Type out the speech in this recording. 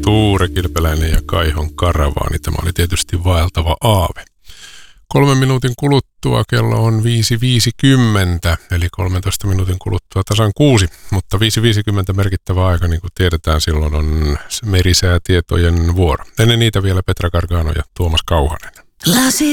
Tuure Kilpeläinen ja Kaihon karavaani. Tämä oli tietysti vaeltava aave. 3 minuutin kuluttua kello on 5.50, eli 13 minuutin kuluttua tasan 6, mutta 5.50 merkittävä aika, niin kuin tiedetään, silloin on merisäätietojen vuoro. Ennen niitä vielä Petra Gargano ja Tuomas Kauhanen.